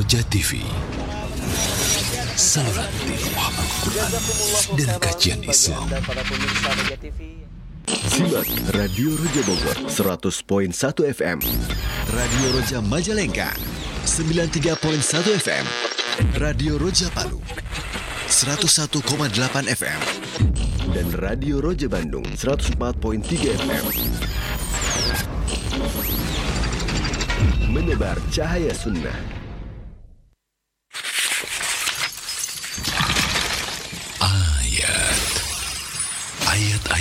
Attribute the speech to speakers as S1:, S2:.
S1: Roja TV, saluran tiluah Al-Quran dan kajian Islam.
S2: Simak Radio Roja Bogor 100.1 FM,
S1: Radio Roja Majalengka 93.1 FM, Radio Roja Palu 101,8 FM,
S2: dan Radio Roja Bandung 104.3 FM. Menebar cahaya sunnah.
S1: Ayat